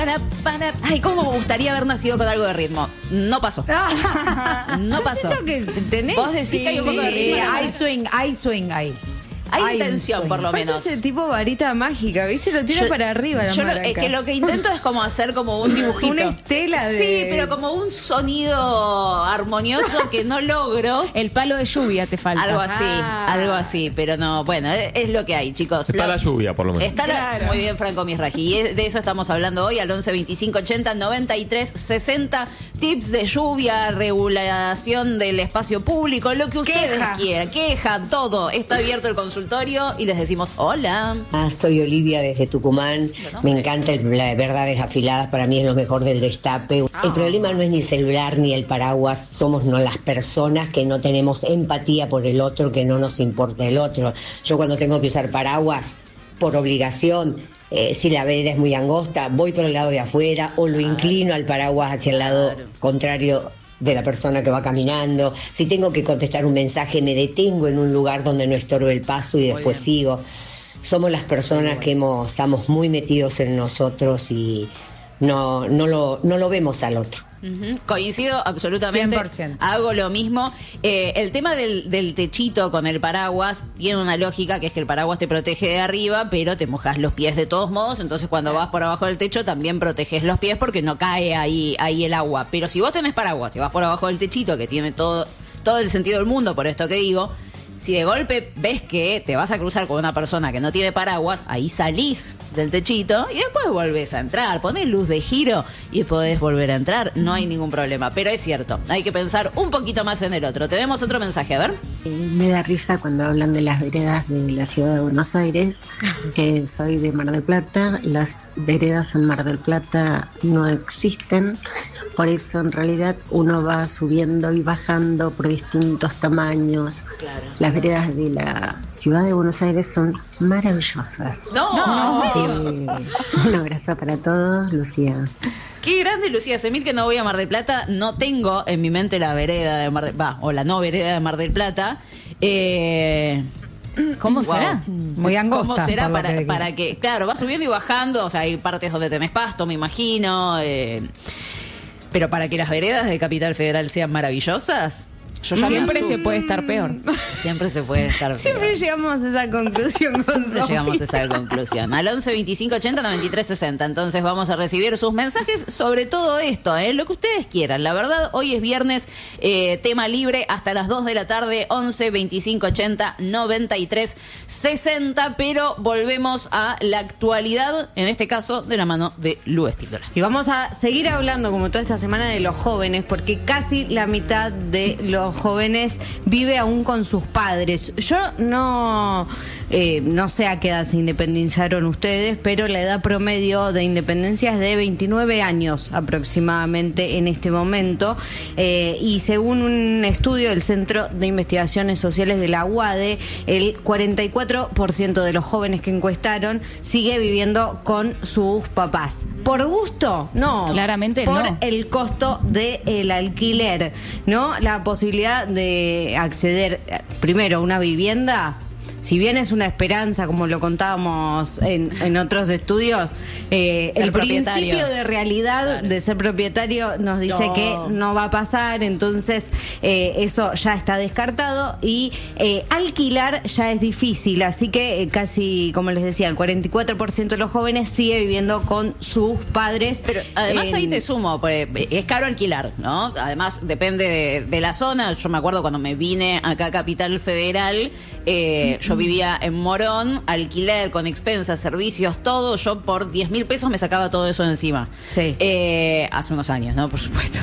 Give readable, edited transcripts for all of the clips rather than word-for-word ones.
Ay, cómo me gustaría haber nacido con algo de ritmo. No pasó. No pasó. Siento que tenés. Vos decís que hay un poco de ritmo. Hay swing ahí. Hay intención, por lo menos. Ese tipo varita mágica, ¿viste? Lo tira para arriba la maraca. Es que lo que intento es como hacer como un dibujito. Una estela de... Sí, pero como un sonido armonioso que no logro. El palo de lluvia te falta. Algo así, pero no, bueno, es lo que hay, chicos. Está la lluvia, por lo menos. Muy bien, Franco Misraji. Y de eso estamos hablando hoy al 11 25 80 93 60. Tips de lluvia, regulación del espacio público, lo que ustedes quieran. Queja, todo. Está abierto el consultorio y les decimos hola. Soy Olivia desde Tucumán. Me encanta la Verdades Afiladas, para mí es lo mejor del Destape. El problema no es ni el celular ni el paraguas, somos las personas que no tenemos empatía por el otro, que no nos importa el otro. Yo cuando tengo que usar paraguas, por obligación, si la vereda es muy angosta, voy por el lado de afuera o lo inclino al paraguas hacia el lado contrario de la persona que va caminando. Si tengo que contestar un mensaje, me detengo en un lugar donde no estorbe el paso y después sigo. Somos las personas que estamos muy metidos en nosotros y no lo vemos al otro. Coincido absolutamente. 100%. Hago lo mismo. El tema del techito con el paraguas tiene una lógica, que es que el paraguas te protege de arriba, pero te mojas los pies de todos modos. Entonces cuando vas por abajo del techo también proteges los pies porque no cae ahí el agua. Pero si vos tenés paraguas y vas por abajo del techito, que tiene todo el sentido del mundo, por esto que digo, si de golpe ves que te vas a cruzar con una persona que no tiene paraguas, ahí salís del techito y después volvés a entrar. Ponés luz de giro y podés volver a entrar. No hay ningún problema. Pero es cierto, hay que pensar un poquito más en el otro. Tenemos otro mensaje, a ver. Me da risa cuando hablan de las veredas de la ciudad de Buenos Aires. Soy de Mar del Plata. Las veredas en Mar del Plata no existen. Por eso en realidad uno va subiendo y bajando por distintos tamaños. Claro. Las veredas de la ciudad de Buenos Aires son maravillosas. No, ¿en serio? Un abrazo para todos, Lucía. Qué grande, Lucía Semil, que no voy a Mar del Plata. No tengo en mi mente la vereda de Mar del Plata, o la no vereda de Mar del Plata. ¿Cómo será? Muy angosta. ¿Cómo será para que, claro, va subiendo y bajando? O sea, hay partes donde tenés pasto, me imagino. Pero para que las veredas de Capital Federal sean maravillosas, Siempre se puede estar peor. Siempre se puede estar peor. Siempre llegamos a esa conclusión. Llegamos a esa conclusión. Al 11 25 80 93 60. Entonces vamos a recibir sus mensajes sobre todo esto, lo que ustedes quieran. La verdad, hoy es viernes, tema libre hasta las 2 de la tarde. 11 25 80 93 60. Pero volvemos a la actualidad, en este caso de la mano de Lu Espíndola. Y vamos a seguir hablando, como toda esta semana, de los jóvenes, porque casi la mitad de los jóvenes vive aún con sus padres. Yo no sé a qué edad se independizaron ustedes, pero la edad promedio de independencia es de 29 años aproximadamente en este momento. Y según un estudio del Centro de Investigaciones Sociales de la UADE, el 44% de los jóvenes que encuestaron sigue viviendo con sus papás. ¿Por gusto? No. Claramente por no. el costo del alquiler, ¿no? La posibilidad de acceder primero a una vivienda, si bien es una esperanza, como lo contábamos en otros estudios, el principio de realidad de ser propietario nos dice que no va a pasar, entonces eso ya está descartado y alquilar ya es difícil, así que casi, como les decía, el 44% de los jóvenes sigue viviendo con sus padres. Pero además ahí te sumo, pues, es caro alquilar, ¿no? Además depende de la zona. Yo me acuerdo cuando me vine acá a Capital Federal, yo vivía en Morón, alquiler con expensas, servicios, todo. Yo por 10.000 pesos me sacaba todo eso de encima. Sí. Hace unos años, ¿no? Por supuesto.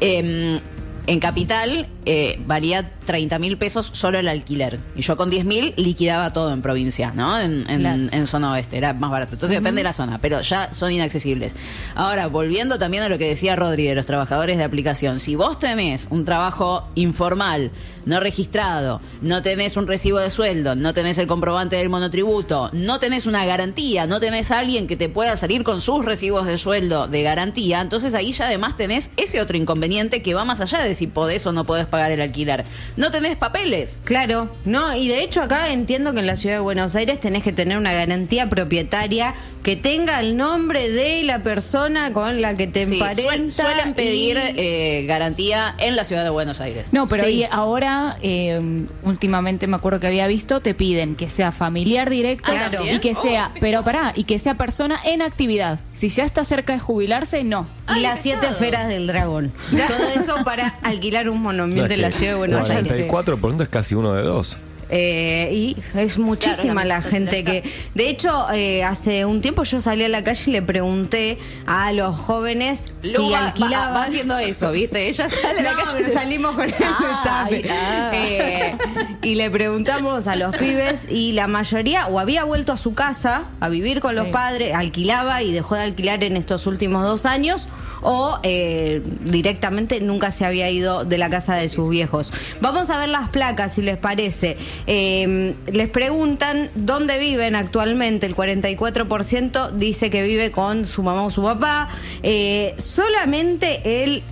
En Capital valía 30.000 pesos solo el alquiler. Y yo con 10.000 liquidaba todo en provincia, ¿no? En zona oeste, era más barato. Entonces depende de la zona, pero ya son inaccesibles. Ahora, volviendo también a lo que decía Rodri de los trabajadores de aplicación. Si vos tenés un trabajo informal, no registrado, no tenés un recibo de sueldo, no tenés el comprobante del monotributo, no tenés una garantía, no tenés a alguien que te pueda salir con sus recibos de sueldo de garantía, entonces ahí ya además tenés ese otro inconveniente que va más allá de si podés o no podés pagar el alquiler. No tenés papeles. Claro, no, y de hecho acá entiendo que en la ciudad de Buenos Aires tenés que tener una garantía propietaria que tenga el nombre de la persona con la que te Sí, emparenta. suelen pedir garantía en la ciudad de Buenos Aires. No, pero Sí. y ahora, últimamente me acuerdo que había visto, te piden que sea familiar directo Claro. y que sea, Oh, pero pará, y que sea persona en actividad. Si ya está cerca de jubilarse, no. Y Ay, las 7 pesados. esferas del dragón. Todo eso para alquilar un monumento en la ciudad de Buenos Aires. 44% es casi uno de dos. Y es muchísima Claro, la casi gente la que... De hecho, hace un tiempo yo salí a la calle y le pregunté a los jóvenes Lu si va alquilaban... haciendo eso, ¿viste? Ella sale a la No, calle. pero salimos con el destape. Y le preguntamos a los pibes y la mayoría o había vuelto a su casa a vivir con los padres, alquilaba y dejó de alquilar en estos últimos 2 años, o directamente nunca se había ido de la casa de sus viejos. Vamos a ver las placas, si les parece. Les preguntan dónde viven actualmente. El 44% dice que vive con su mamá o su papá. Solamente el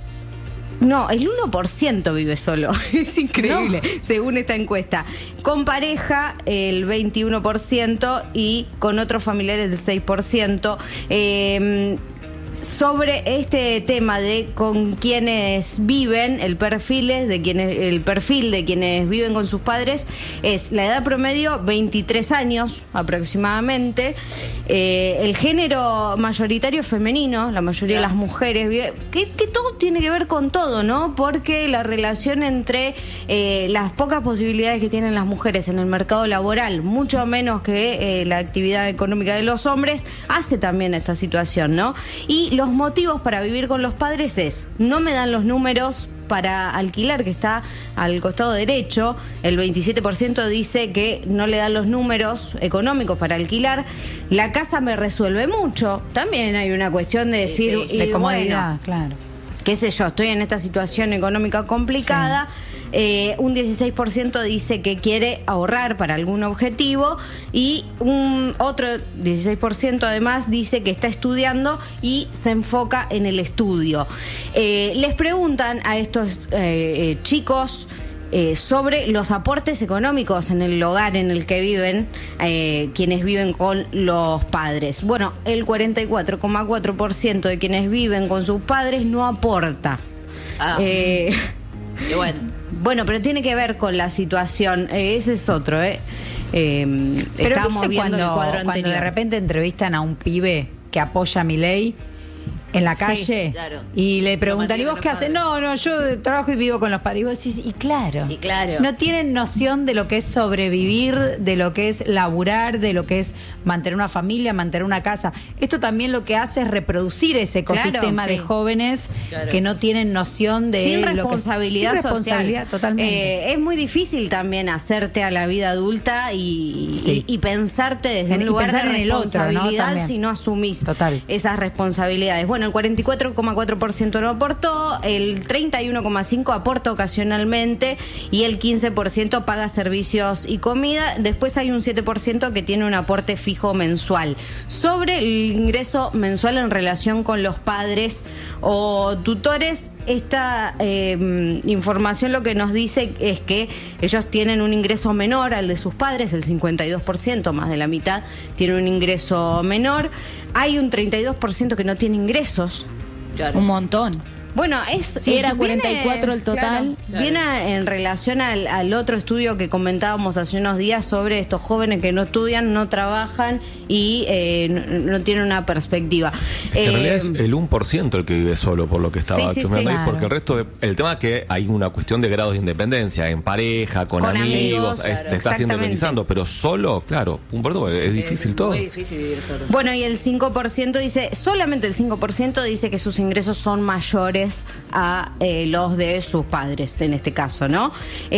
1% vive solo. Es increíble, según esta encuesta. Con pareja, el 21% y con otros familiares, el 6%. Sobre este tema de con quienes viven, el perfil de quienes viven con sus padres es la edad promedio 23 años aproximadamente, el género mayoritario femenino, la mayoría de las mujeres vive, que todo tiene que ver con todo, ¿no? Porque la relación entre las pocas posibilidades que tienen las mujeres en el mercado laboral, mucho menos que la actividad económica de los hombres, hace también esta situación, ¿no? Y los motivos para vivir con los padres es, no me dan los números para alquilar, que está al costado derecho, el 27% dice que no le dan los números económicos para alquilar, la casa me resuelve mucho, también hay una cuestión de decir, sí, y De comodidad, bueno, claro. qué sé yo, estoy en esta situación económica complicada. Un 16% dice que quiere ahorrar para algún objetivo y un otro 16% además dice que está estudiando y se enfoca en el estudio. Les preguntan a estos chicos sobre los aportes económicos en el hogar en el que viven quienes viven con los padres. Bueno, el 44,4% de quienes viven con sus padres no aporta. Y bueno. Bueno, pero tiene que ver con la situación. Ese es otro, Pero estábamos ¿viste viendo el cuadro cuando anterior. de repente entrevistan a un pibe que apoya a Milei en la Sí, calle claro. y le preguntan, mantiene ¿y vos con qué los haces? padres. No, yo trabajo y vivo con los padres. Y vos decís, y claro, no tienen noción de lo que es sobrevivir, de lo que es laburar, de lo que es mantener una familia, mantener una casa. Esto también lo que hace es reproducir ese ecosistema Claro, de sí. jóvenes Claro. que no tienen noción de sin lo que responsabilidad sin social. responsabilidad, totalmente. Es muy difícil también hacerte a la vida adulta y, Sí. y pensarte desde Y un lugar pensar de en el otro, ¿no? responsabilidad También. si no asumís Total. esas responsabilidades. Bueno, el 44,4% no aportó, el 31,5% aporta ocasionalmente y el 15% paga servicios y comida. Después hay un 7% que tiene un aporte fijo mensual. Sobre el ingreso mensual en relación con los padres o tutores, esta información lo que nos dice es que ellos tienen un ingreso menor al de sus padres, el 52%, más de la mitad, tiene un ingreso menor. Hay un 32% que no tiene ingresos. Claro. Un montón. Bueno, Si era 44 el total. Claro, viene en relación al otro estudio que comentábamos hace unos días sobre estos jóvenes que no estudian, no trabajan y no tienen una perspectiva. Es que en realidad es el 1% el que vive solo, por lo que estaba Sí, sí, chusmeando sí. ahí, porque el resto el tema es que hay una cuestión de grados de independencia, en pareja, con amigos, claro, te estás exactamente. independizando, pero solo, claro, 1% es difícil todo. Muy difícil vivir solo. Bueno, y el 5% dice, solamente el 5% dice que sus ingresos son mayores a los de sus padres, en este caso, ¿no?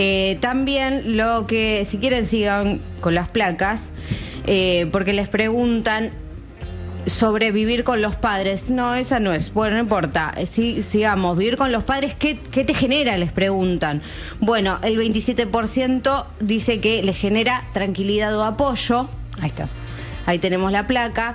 También lo que, si quieren, sigan con las placas, porque les preguntan sobre vivir con los padres. No, esa no es. Bueno, no importa. Sigamos. Vivir con los padres, ¿qué te genera? Les preguntan. Bueno, el 27% dice que les genera tranquilidad o apoyo. Ahí está. ahí tenemos la placa.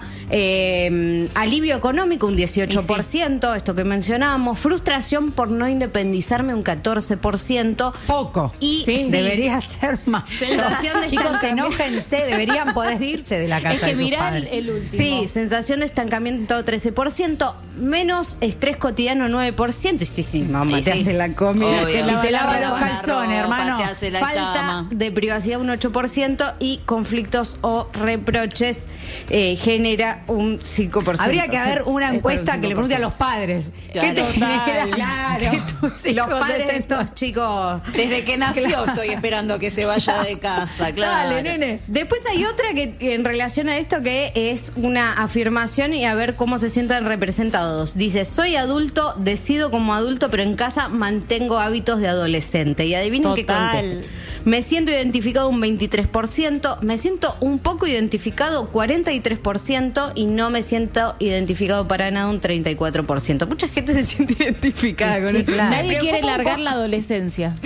Alivio económico, un 18%, esto que mencionábamos. Frustración por no independizarme, un 14%. Poco. Y debería ser más. Sensación de chicos, enójense, deberían poder irse de la casa. Es que de sus mirá padres. el último. Sí, sensación de estancamiento 13%, menos estrés cotidiano 9%. Sí, mamá, te hace la comida. Obvio. Si te lavas Lavar los la calzones, ropa, hermano. te hace la Falta cama. de privacidad un 8% y conflictos o reproches genera un 5%. Habría que haber una encuesta un que le pregunte a los padres. Claro. ¿Qué te genera? Claro. Los padres de estos chicos. Desde que nació estoy esperando que se vaya de casa, claro. Dale, nene. Después hay otra que en relación a esto que es una afirmación y a ver cómo se sientan representados. Dice, soy adulto, decido como adulto, pero en casa mantengo hábitos de adolescente. Y adivinen qué conteste. Me siento identificado un 23%, me siento un poco identificado 43% y no me siento identificado para nada un 34%. Mucha gente se siente identificada con esto. claro. Nadie quiere largar la adolescencia.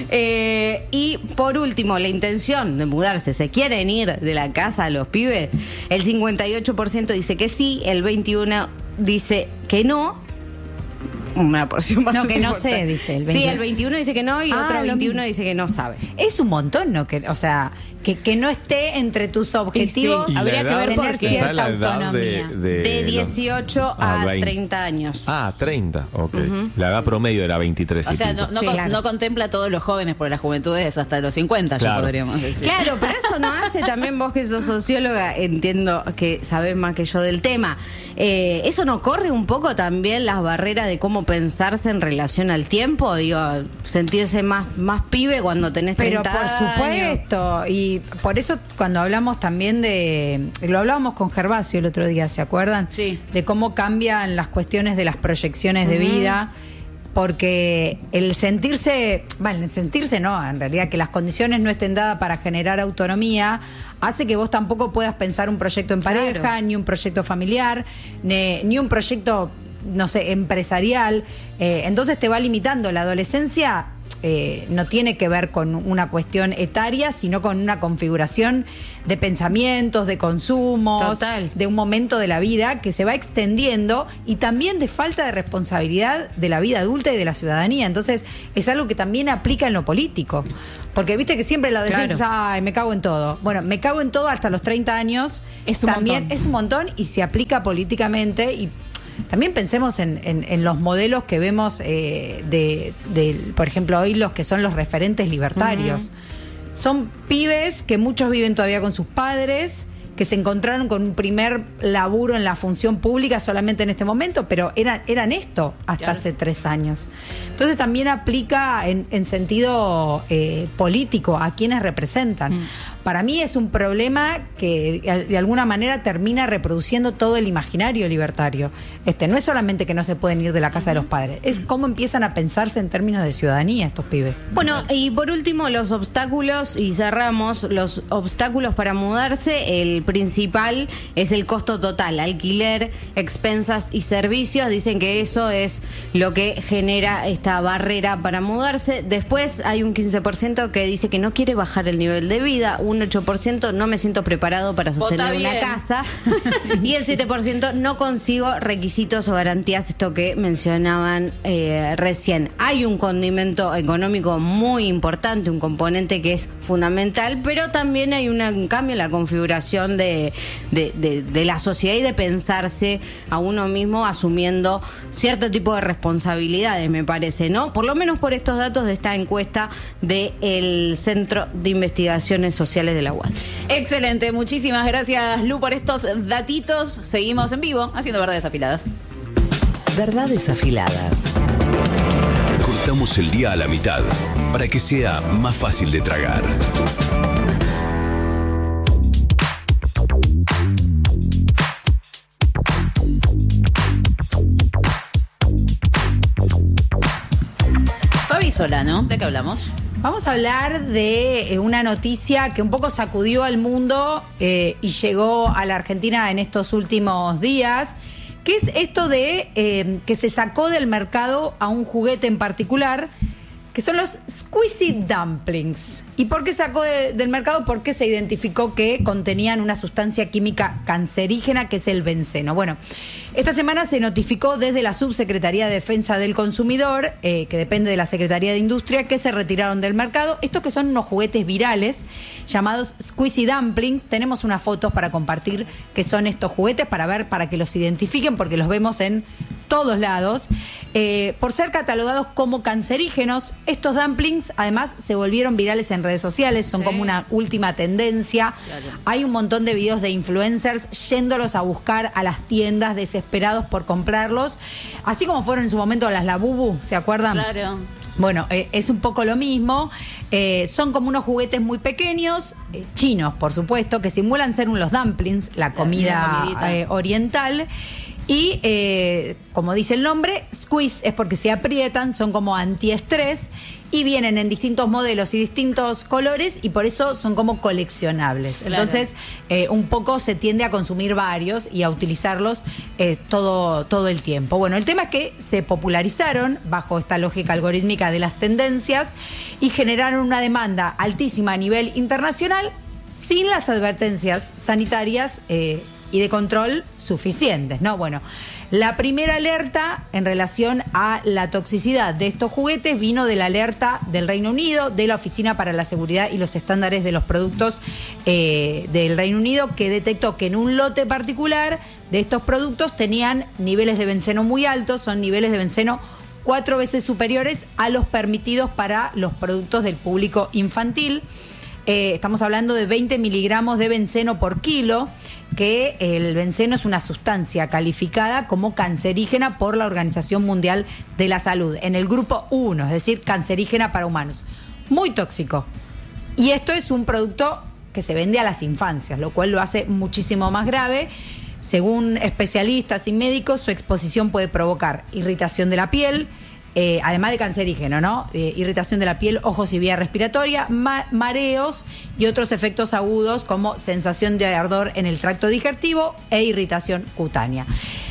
Y por último, la intención de mudarse. ¿Se quieren ir de la casa a los pibes? El 58% dice que sí, el 21% dice que no. Una porción más. No, que no importante. sé, dice el 21. 21. Sí, el 21 dice que no y otro lo 21 mismo. dice que no sabe. Es un montón, ¿no? O sea, que no esté entre tus objetivos. Y sí, habría que ver tener por qué. cierta Está la edad autonomía. De 18 a 20. 30 años. Ah, 30, ok. La edad promedio era 23 O y sea, pico. no, Sí, claro. no contempla a todos los jóvenes, porque la juventud es hasta los 50, Claro. ya podríamos decir. Claro, pero eso no hace también vos que sos socióloga, entiendo que sabés más que yo del tema. ¿Eso no corre un poco también las barreras de cómo pensarse en relación al tiempo? Digo, sentirse más pibe cuando tenés 30 Pero por años. supuesto, y por eso cuando hablamos también lo hablábamos con Gervasio el otro día, ¿se acuerdan? Sí. De cómo cambian las cuestiones de las proyecciones de vida, porque el sentirse no, en realidad que las condiciones no estén dadas para generar autonomía, hace que vos tampoco puedas pensar un proyecto en pareja, Claro. ni un proyecto familiar, ni un proyecto, no sé, empresarial. Entonces te va limitando. La adolescencia no tiene que ver con una cuestión etaria, sino con una configuración de pensamientos, de consumos, Total. de un momento de la vida que se va extendiendo y también de falta de responsabilidad de la vida adulta y de la ciudadanía. Entonces es algo que también aplica en lo político. Porque viste que siempre la adolescente, ay, me cago en todo. Bueno, me cago en todo hasta los 30 años. Es un también montón. es un montón y se aplica políticamente. Y también pensemos en los modelos que vemos por ejemplo, hoy los que son los referentes libertarios. Son pibes que muchos viven todavía con sus padres, que se encontraron con un primer laburo en la función pública solamente en este momento, pero eran esto hasta hace 3 años. Entonces también aplica en sentido político a quienes representan. Para mí es un problema que de alguna manera termina reproduciendo todo el imaginario libertario. No es solamente que no se pueden ir de la casa de los padres, es cómo empiezan a pensarse en términos de ciudadanía estos pibes. Bueno, y por último, los obstáculos, y cerramos, los obstáculos para mudarse. El principal es el costo total, alquiler, expensas y servicios. Dicen que eso es lo que genera esta barrera para mudarse. Después hay un 15% que dice que no quiere bajar el nivel de vida, un 8% no me siento preparado para sostener Vota una bien. casa y el 7% no consigo requisitos o garantías, esto que mencionaban recién. Hay un condimento económico muy importante, un componente que es fundamental, pero también hay un cambio en la configuración de la sociedad y de pensarse a uno mismo asumiendo cierto tipo de responsabilidades, me parece, ¿no? Por lo menos por estos datos de esta encuesta del Centro de Investigaciones Sociales de la UAL. Excelente, muchísimas gracias, Lu, por estos datitos. Seguimos en vivo haciendo verdades afiladas. Verdades afiladas. Cortamos el día a la mitad para que sea más fácil de tragar. Fabi Solano, ¿de qué hablamos? Vamos a hablar de una noticia que un poco sacudió al mundo y llegó a la Argentina en estos últimos días, que es esto de que se sacó del mercado a un juguete en particular que son los Squeezy Dumplings. ¿Y por qué sacó del mercado? Porque se identificó que contenían una sustancia química cancerígena que es el benceno. Bueno, esta semana se notificó desde la Subsecretaría de Defensa del Consumidor, que depende de la Secretaría de Industria, que se retiraron del mercado. Estos que son unos juguetes virales llamados Squeezy Dumplings. Tenemos unas fotos para compartir que son estos juguetes, para que los identifiquen, porque los vemos en todos lados. Por ser catalogados como cancerígenos, estos dumplings además se volvieron virales en redes sociales, son como una última tendencia. Claro. Hay un montón de videos de influencers yéndolos a buscar a las tiendas desesperados por comprarlos, así como fueron en su momento las Labubu, ¿se acuerdan? Claro. Bueno, es un poco lo mismo. Son como unos juguetes muy pequeños, chinos, por supuesto, que simulan ser los dumplings, la comida oriental. Y como dice el nombre, squeeze es porque se aprietan, son como antiestrés y vienen en distintos modelos y distintos colores y por eso son como coleccionables. Claro. Entonces, un poco se tiende a consumir varios y a utilizarlos todo el tiempo. Bueno, el tema es que se popularizaron bajo esta lógica algorítmica de las tendencias y generaron una demanda altísima a nivel internacional sin las advertencias sanitarias y de control suficientes, ¿no? Bueno, la primera alerta en relación a la toxicidad de estos juguetes vino de la alerta del Reino Unido, de la Oficina para la Seguridad y los Estándares de los Productos del Reino Unido, que detectó que en un lote particular de estos productos tenían niveles de benceno muy altos, son niveles de benceno 4 veces superiores a los permitidos para los productos del público infantil. Estamos hablando de 20 miligramos de benceno por kilo, que el benceno es una sustancia calificada como cancerígena por la Organización Mundial de la Salud, en el grupo 1, es decir, cancerígena para humanos. Muy tóxico. Y esto es un producto que se vende a las infancias, lo cual lo hace muchísimo más grave. Según especialistas y médicos, su exposición puede provocar irritación de la piel, además de cancerígeno, ¿no? Irritación de la piel, ojos y vía respiratoria, mareos y otros efectos agudos como sensación de ardor en el tracto digestivo e irritación cutánea.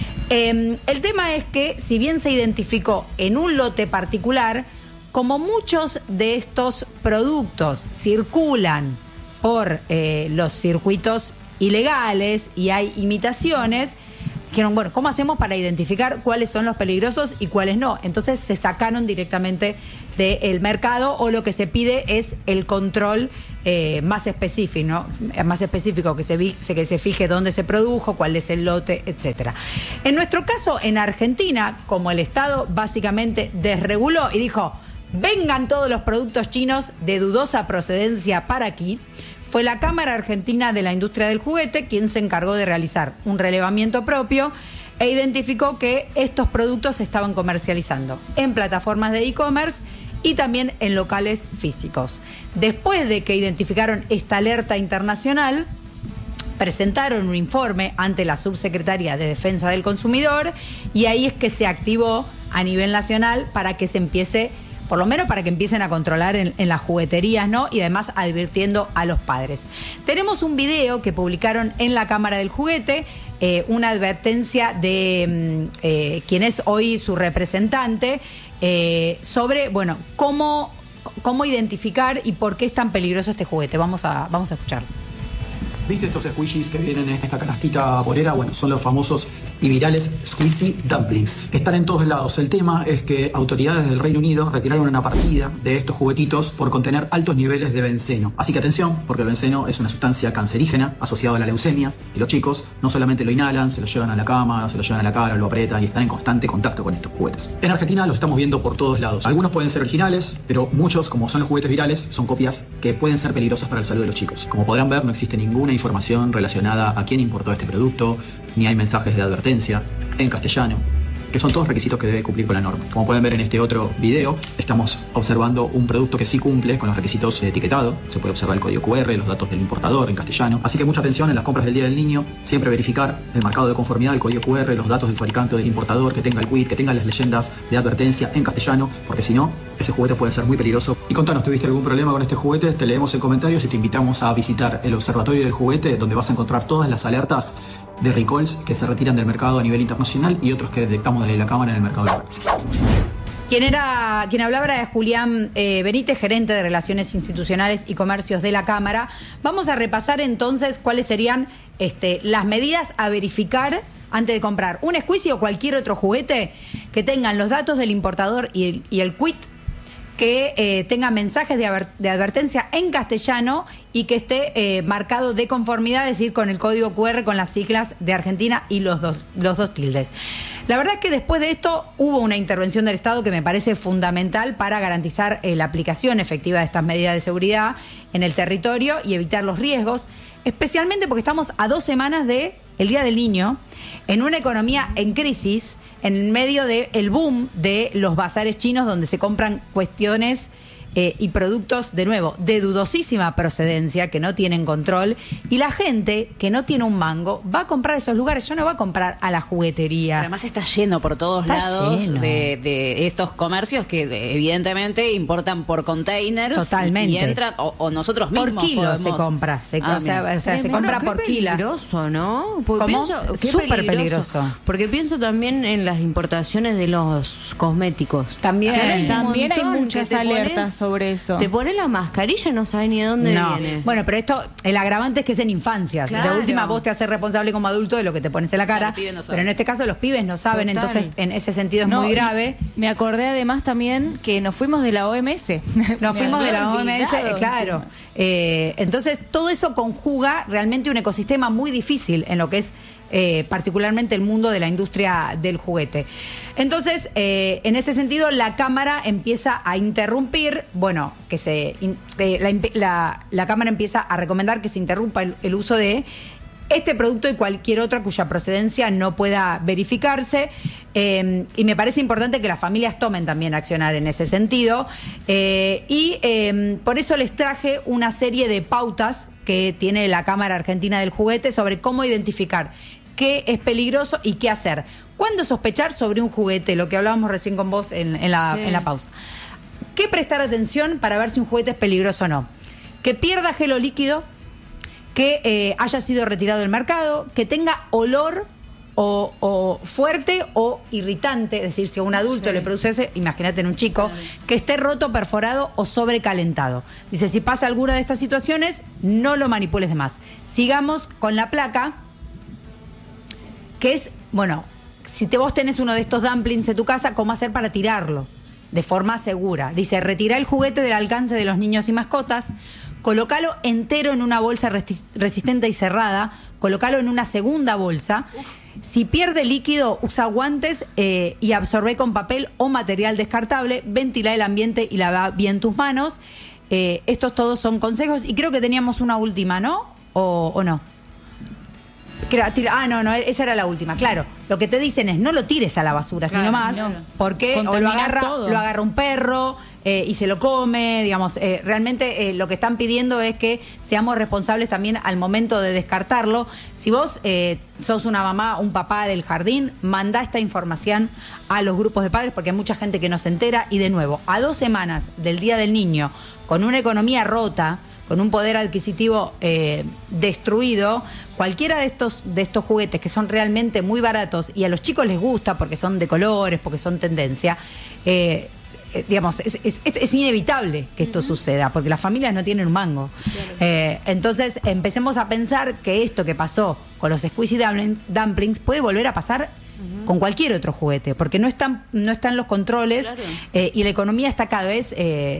El tema es que, si bien se identificó en un lote particular, como muchos de estos productos circulan por los circuitos ilegales y hay imitaciones, dijeron, bueno, ¿cómo hacemos para identificar cuáles son los peligrosos y cuáles no? Entonces se sacaron directamente del mercado, o lo que se pide es el control más específico, ¿no? Más específico, que se fije dónde se produjo, cuál es el lote, etcétera. En nuestro caso, en Argentina, como el Estado básicamente desreguló y dijo, vengan todos los productos chinos de dudosa procedencia para aquí, fue la Cámara Argentina de la Industria del Juguete quien se encargó de realizar un relevamiento propio e identificó que estos productos se estaban comercializando en plataformas de e-commerce y también en locales físicos. Después de que identificaron esta alerta internacional, presentaron un informe ante la Subsecretaría de Defensa del Consumidor y ahí es que se activó a nivel nacional para que se empiece, por lo menos para que empiecen a controlar en las jugueterías, ¿no? Y además advirtiendo a los padres. Tenemos un video que publicaron en la Cámara del Juguete, una advertencia de quien es hoy su representante, sobre, bueno, cómo identificar y por qué es tan peligroso este juguete. Vamos a escucharlo. ¿Viste estos squishies que vienen en esta canastita vaporera? Bueno, son los famosos y virales Squeezy Dumplings. Están en todos lados. El tema es que autoridades del Reino Unido retiraron una partida de estos juguetitos por contener altos niveles de benceno. Así que atención, porque el benceno es una sustancia cancerígena asociada a la leucemia y los chicos no solamente lo inhalan, se lo llevan a la cama, se lo llevan a la cara, lo aprietan y están en constante contacto con estos juguetes. En Argentina los estamos viendo por todos lados. Algunos pueden ser originales, pero muchos, como son los juguetes virales, son copias que pueden ser peligrosas para la salud de los chicos. Como podrán ver, no existe ninguna información relacionada a quién importó este producto, ni hay mensajes de advertencia en castellano, que son todos requisitos que debe cumplir con la norma. Como pueden ver en este otro video, estamos observando un producto que sí cumple con los requisitos de etiquetado. Se puede observar el código QR, los datos del importador en castellano. Así que mucha atención en las compras del Día del Niño, siempre verificar el marcado de conformidad, el código QR, los datos del fabricante o del importador, que tenga el quit, que tenga las leyendas de advertencia en castellano, porque si no, ese juguete puede ser muy peligroso. Y contanos, ¿tuviste algún problema con este juguete? Te leemos en comentarios y te invitamos a visitar el Observatorio del Juguete, donde vas a encontrar todas las alertas de recalls que se retiran del mercado a nivel internacional y otros que detectamos desde la Cámara en el mercado local. Quien hablaba era Julián Benítez, gerente de Relaciones Institucionales y Comercios de la Cámara. Vamos a repasar entonces cuáles serían las medidas a verificar antes de comprar un squeezy o cualquier otro juguete, que tengan los datos del importador y el quit, que tenga mensajes de advertencia en castellano y que esté marcado de conformidad, es decir, con el código QR con las siglas de Argentina y los dos tildes. La verdad es que después de esto hubo una intervención del Estado que me parece fundamental para garantizar la aplicación efectiva de estas medidas de seguridad en el territorio y evitar los riesgos, especialmente porque estamos a 2 semanas del Día del Niño, en una economía en crisis, en medio del boom de los bazares chinos donde se compran cuestiones y productos, de nuevo, de dudosísima procedencia, que no tienen control, y la gente que no tiene un mango va a comprar esos lugares, ya no va a comprar a la juguetería. Además está lleno por todos lados de estos comercios que evidentemente importan por containers. Totalmente. Y entran, o nosotros mismos por kilo podemos... se compra, se compra por kilo. Qué peligroso, ¿no? ¿Cómo? Súper peligroso. Porque pienso también en las importaciones de los cosméticos. También hay muchas alertas sobre eso. Te pones la mascarilla y no sabes ni de dónde viene. Bueno, pero esto, el agravante es que es en infancias. Claro. De última, vos te haces responsable como adulto de lo que te pones en la cara. No, pero en este caso los pibes no saben, entonces en ese sentido es muy grave. Me acordé además también que nos fuimos de la OMS. Nos fuimos de la OMS, claro. Entonces todo eso conjuga realmente un ecosistema muy difícil en lo que es particularmente el mundo de la industria del juguete. Entonces, en este sentido, la Cámara empieza a interrumpir, la Cámara empieza a recomendar que se interrumpa el uso de este producto y cualquier otra cuya procedencia no pueda verificarse. Y me parece importante que las familias tomen también accionar en ese sentido. Por eso les traje una serie de pautas que tiene la Cámara Argentina del Juguete sobre cómo identificar qué es peligroso y qué hacer. ¿Cuándo sospechar sobre un juguete? Lo que hablábamos recién con vos en la pausa. ¿Qué prestar atención para ver si un juguete es peligroso o no? Que pierda gel o líquido, que haya sido retirado del mercado, que tenga olor o fuerte o irritante, es decir, si a un adulto le produce ese, imagínate en un chico, que esté roto, perforado o sobrecalentado. Dice, si pasa alguna de estas situaciones, no lo manipules de más. Sigamos con la placa, que es, si vos tenés uno de estos dumplings en tu casa, ¿cómo hacer para tirarlo de forma segura? Dice, retira el juguete del alcance de los niños y mascotas, colócalo entero en una bolsa resistente y cerrada, colócalo en una segunda bolsa. Si pierde líquido, usa guantes y absorbe con papel o material descartable, ventila el ambiente y lava bien tus manos. Estos todos son consejos y creo que teníamos una última, ¿no? ¿O no? No, esa era la última. Claro, lo que te dicen es no lo tires a la basura, sino más, porque o lo agarra un perro y se lo come, digamos. Realmente lo que están pidiendo es que seamos responsables también al momento de descartarlo. Si vos sos una mamá, un papá del jardín, mandá esta información a los grupos de padres porque hay mucha gente que no se entera. Y de nuevo, a 2 semanas del Día del Niño, con una economía rota, con un poder adquisitivo destruido, cualquiera de estos juguetes que son realmente muy baratos y a los chicos les gusta porque son de colores, porque son tendencia, digamos, es inevitable que esto suceda porque las familias no tienen un mango. Entonces empecemos a pensar que esto que pasó con los squeezy dumplings puede volver a pasar con cualquier otro juguete, porque no están los controles, y la economía está cada vez,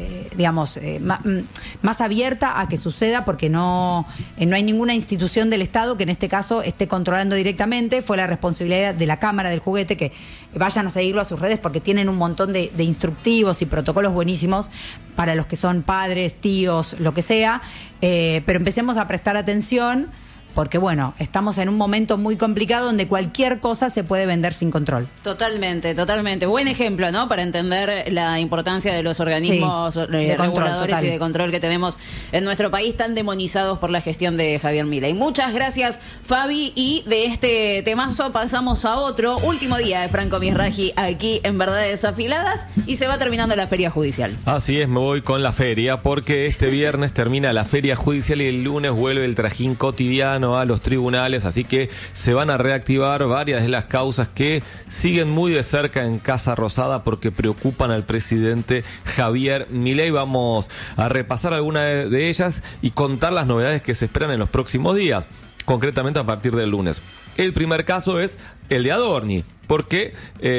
más abierta a que suceda, porque no hay ninguna institución del Estado que en este caso esté controlando directamente. Fue la responsabilidad de la Cámara del Juguete que vayan a seguirlo a sus redes, porque tienen un montón de instructivos y protocolos buenísimos para los que son padres, tíos, lo que sea, pero empecemos a prestar atención. Porque, estamos en un momento muy complicado donde cualquier cosa se puede vender sin control. Totalmente, totalmente. Buen ejemplo, ¿no? Para entender la importancia de los organismos reguladores y de control que tenemos en nuestro país, tan demonizados por la gestión de Javier Milei. Muchas gracias, Fabi. Y de este temazo pasamos a otro. Último día de Franco Misraji aquí en Verdades Afiladas y se va terminando la feria judicial. Así es, me voy con la feria porque este viernes termina la feria judicial y el lunes vuelve el trajín cotidiano mano a los tribunales, así que se van a reactivar varias de las causas que siguen muy de cerca en Casa Rosada porque preocupan al presidente Javier Milei. Vamos a repasar algunas de ellas y contar las novedades que se esperan en los próximos días, concretamente a partir del lunes. El primer caso es el de Adorni, porque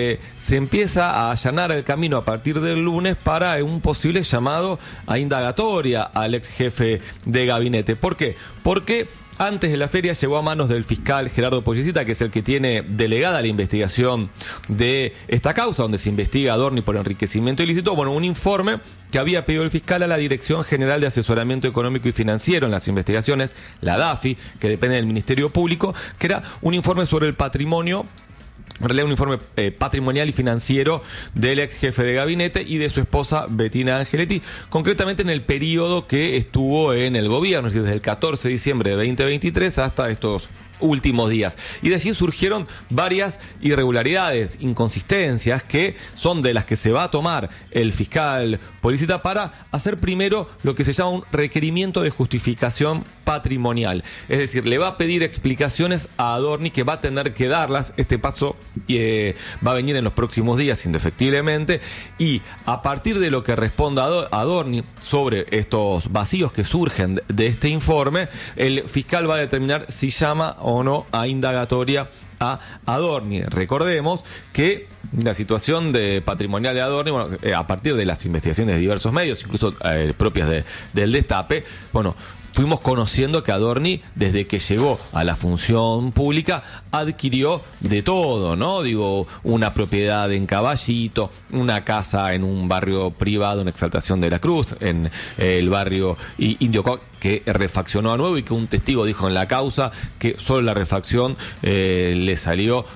se empieza a allanar el camino a partir del lunes para un posible llamado a indagatoria al ex jefe de gabinete. ¿Por qué? Porque antes de la feria llegó a manos del fiscal Gerardo Pollicita, que es el que tiene delegada la investigación de esta causa, donde se investiga a Adorni por enriquecimiento ilícito, bueno, un informe que había pedido el fiscal a la Dirección General de Asesoramiento Económico y Financiero en las investigaciones, la DAFI, que depende del Ministerio Público, que era un informe sobre el patrimonio, en realidad un informe patrimonial y financiero del ex jefe de gabinete y de su esposa Bettina Angeletti, concretamente en el periodo que estuvo en el gobierno, es decir, desde el 14 de diciembre de 2023 hasta estos últimos días. Y de allí surgieron varias irregularidades, inconsistencias, que son de las que se va a tomar el fiscal Pollicita para hacer primero lo que se llama un requerimiento de justificación patrimonial. Es decir, le va a pedir explicaciones a Adorni, que va a tener que darlas. Este paso va a venir en los próximos días, indefectiblemente, y a partir de lo que responda Adorni sobre estos vacíos que surgen de este informe, el fiscal va a determinar si llama o no a indagatoria a Adorni. Recordemos que la situación patrimonial de Adorni, bueno, a partir de las investigaciones de diversos medios, incluso propias del Destape, bueno, fuimos conociendo que Adorni, desde que llegó a la función pública, adquirió de todo, ¿no? Digo, una propiedad en Caballito, una casa en un barrio privado en Exaltación de la Cruz, en el barrio Indio, que refaccionó a nuevo y que un testigo dijo en la causa que solo la refacción le salió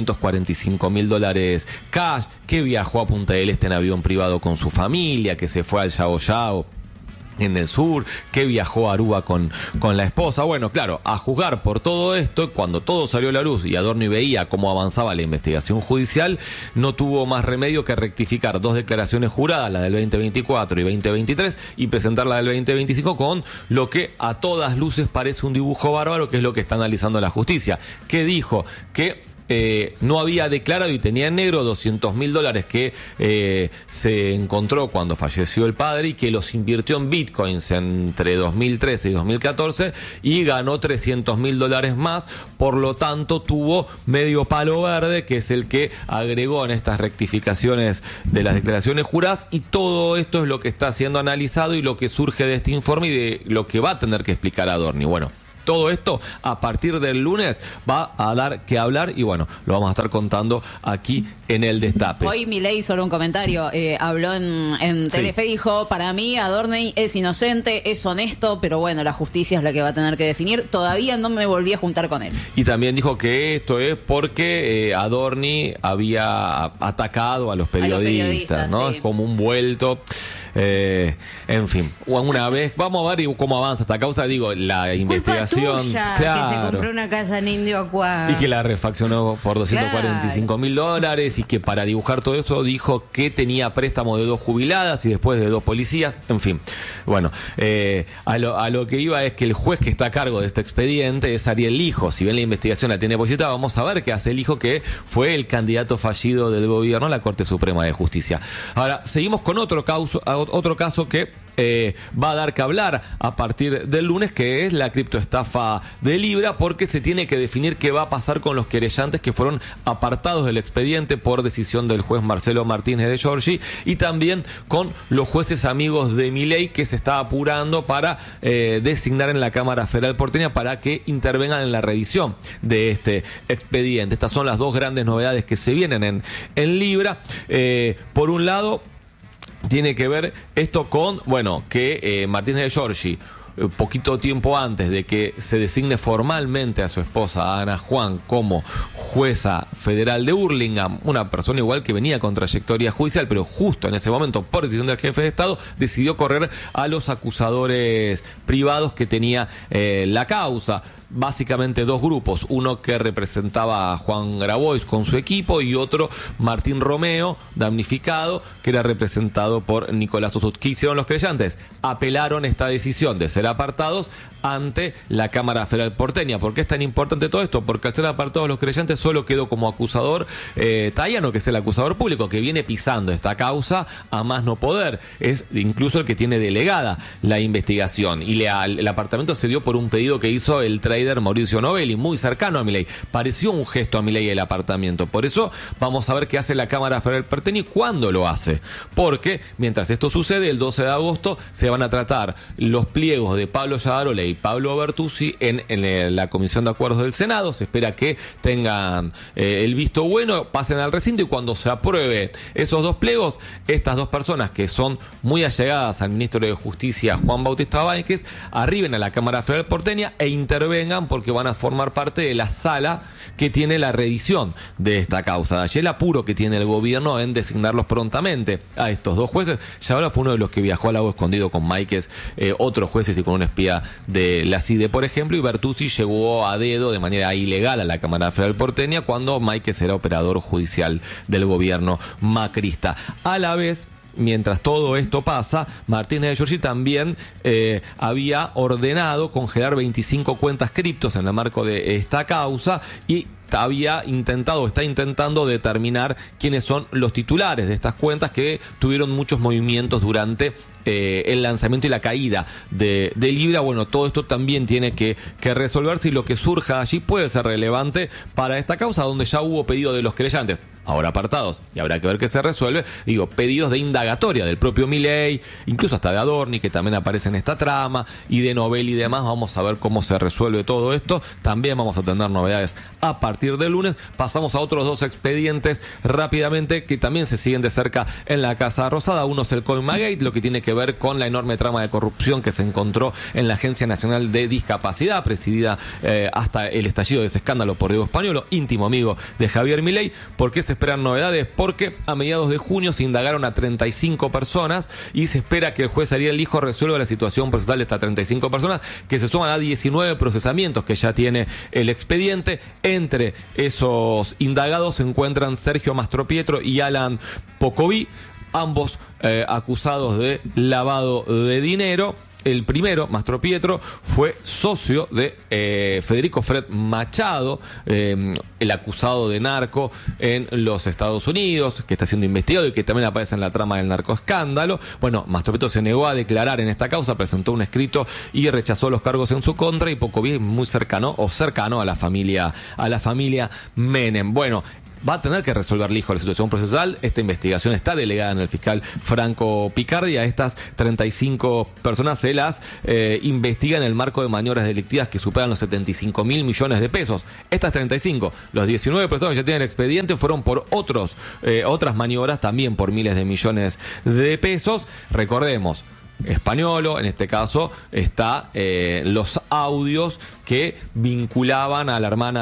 $245.000 cash, que viajó a Punta del Este en avión privado con su familia, que se fue al Yao Yao en el sur, que viajó a Aruba con la esposa. Bueno, claro, a juzgar por todo esto, cuando todo salió a la luz y Adorni veía cómo avanzaba la investigación judicial, no tuvo más remedio que rectificar dos declaraciones juradas, la del 2024 y 2023, y presentar la del 2025 con lo que a todas luces parece un dibujo bárbaro, que es lo que está analizando la justicia. ¿Qué dijo? Que no había declarado y tenía en negro $200.000 que se encontró cuando falleció el padre y que los invirtió en bitcoins entre 2013 y 2014 y ganó $300.000 más. Por lo tanto, tuvo medio palo verde, que es el que agregó en estas rectificaciones de las declaraciones juradas, y todo esto es lo que está siendo analizado y lo que surge de este informe y de lo que va a tener que explicar Adorni. Bueno, todo esto a partir del lunes va a dar que hablar y bueno, lo vamos a estar contando aquí en el Destape. Hoy Milei, solo un comentario, habló en Telefe, dijo, para mí Adorni es inocente, es honesto, pero bueno, la justicia es la que va a tener que definir. Todavía no me volví a juntar con él. Y también dijo que esto es porque Adorni había atacado a los periodistas, ¿no? Sí. Es como un vuelto. En fin, una vez, vamos a ver cómo avanza esta causa. Digo, la investigación, tuya, claro, que se compró una casa en Indio Aqua y que la refaccionó por $245.000 y que para dibujar todo eso dijo que tenía préstamo de 2 jubiladas y después de 2 policías. En fin, bueno, a lo que iba es que el juez que está a cargo de este expediente es Ariel Lijo. Si bien la investigación la tiene Pollita, vamos a ver qué hace el Lijo, que fue el candidato fallido del gobierno a la Corte Suprema de Justicia. Ahora, seguimos con otro caso que va a dar que hablar a partir del lunes, que es la criptoestafa de Libra, porque se tiene que definir qué va a pasar con los querellantes que fueron apartados del expediente por decisión del juez Marcelo Martínez de Giorgi, y también con los jueces amigos de Milei, que se está apurando para designar en la Cámara Federal porteña para que intervengan en la revisión de este expediente. Estas son las dos grandes novedades que se vienen en Libra. Por un lado, tiene que ver esto con, bueno, que Martínez de Giorgi, poquito tiempo antes de que se designe formalmente a su esposa Ana Juan como jueza federal de Hurlingham, una persona igual que venía con trayectoria judicial, pero justo en ese momento, por decisión del jefe de Estado, decidió correr a los acusadores privados que tenía la causa. básicamente dos grupos, uno que representaba a Juan Grabois con su equipo y otro Martín Romeo, damnificado, que era representado por Nicolás Osut. ¿Qué hicieron los creyentes? Apelaron esta decisión de ser apartados ante la Cámara Federal porteña. ¿Por qué es tan importante todo esto? Porque al ser apartados los creyentes solo quedó como acusador Tayano, que es el acusador público, que viene pisando esta causa a más no poder. Es incluso el que tiene delegada la investigación. Y el apartamento se dio por un pedido que hizo el trader Mauricio Novelli, muy cercano a Milei. Pareció un gesto a Milei el apartamento. Por eso vamos a ver qué hace la Cámara Federal porteña y cuándo lo hace. Porque mientras esto sucede, el 12 de agosto se van a tratar los pliegos de Pablo Yadarola y Pablo Bertuzzi en la Comisión de Acuerdos del Senado. Se espera que tengan el visto bueno, pasen al recinto, y cuando se aprueben esos dos pliegos, estas dos personas que son muy allegadas al ministro de Justicia, Juan Bautista Báñez, arriben a la Cámara Federal porteña e intervengan, porque van a formar parte de la sala que tiene la revisión de esta causa. De allí el apuro que tiene el gobierno en designarlos prontamente a estos dos jueces. Yadarola fue uno de los que viajó al lago escondido con Máiquez, otros jueces y con un espía de la CIDE, por ejemplo, y Bertuzzi llegó a dedo de manera ilegal a la Cámara Federal porteña cuando Máiquez era operador judicial del gobierno macrista. A la vez, mientras todo esto pasa, Martínez de Giorgi también había ordenado congelar 25 cuentas criptos en el marco de esta causa y está intentando determinar quiénes son los titulares de estas cuentas que tuvieron muchos movimientos durante el lanzamiento y la caída de Libra. Bueno, todo esto también tiene que resolverse, y lo que surja allí puede ser relevante para esta causa, donde ya hubo pedido de los creyentes, ahora apartados, y habrá que ver qué se resuelve. Digo, pedidos de indagatoria del propio Milei, incluso hasta de Adorni, que también aparece en esta trama, y de Novelli y demás. Vamos a ver cómo se resuelve todo esto. También vamos a tener novedades a partir del lunes. Pasamos a otros dos expedientes rápidamente que también se siguen de cerca en la Casa Rosada. Uno es el Coinmagate, lo que tiene que ver con la enorme trama de corrupción que se encontró en la Agencia Nacional de Discapacidad, presidida hasta el estallido de ese escándalo por Diego Españolo, íntimo amigo de Javier Milei. ¿Por qué se esperan novedades? Porque a mediados de junio se indagaron a 35 personas y se espera que el juez Ariel Lijo resuelva la situación procesal de estas 35 personas, que se suman a 19 procesamientos que ya tiene el expediente. Entre esos indagados se encuentran Sergio Mastropietro y Alan Pocoví, ambos acusados de lavado de dinero. El primero, Mastropietro, fue socio de Federico Fred Machado, el acusado de narco en los Estados Unidos, que está siendo investigado y que también aparece en la trama del narcoescándalo. Bueno, Mastropietro se negó a declarar en esta causa, presentó un escrito y rechazó los cargos en su contra, y Pocoví es muy cercano a la familia Menem. Bueno, va a tener que resolver Lijo la situación procesal. Esta investigación está delegada en el fiscal Franco Picardi. A estas 35 personas se las investiga en el marco de maniobras delictivas que superan los 75.000 millones de pesos. Estas 35, los 19 personas que ya tienen el expediente, fueron por otras maniobras, también por miles de millones de pesos. Recordemos, Españolo, en este caso, está los audios que vinculaban a la hermana